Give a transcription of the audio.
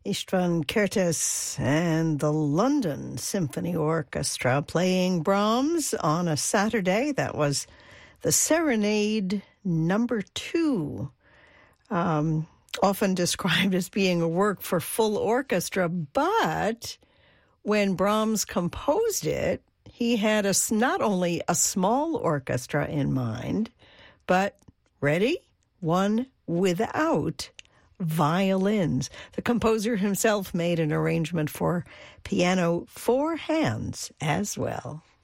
Istvan Kertész and the London Symphony Orchestra playing Brahms on a Saturday. That was the Serenade number 2, often described as being a work for full orchestra, but when Brahms composed it, he had not only a small orchestra in mind, but, ready? One without violins. The composer himself made an arrangement for piano 4 hands as well.